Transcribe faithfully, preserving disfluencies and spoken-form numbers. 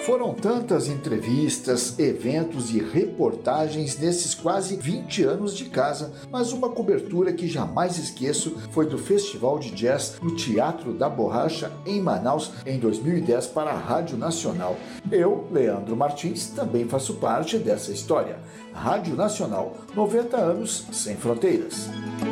Foram tantas entrevistas, eventos e reportagens nesses quase vinte anos de casa, mas uma cobertura que jamais esqueço foi do Festival de Jazz no Teatro da Borracha, em Manaus, em dois mil e dez, para a Rádio Nacional. Eu, Leandro Martins, também faço parte dessa história. Rádio Nacional, noventa anos sem fronteiras.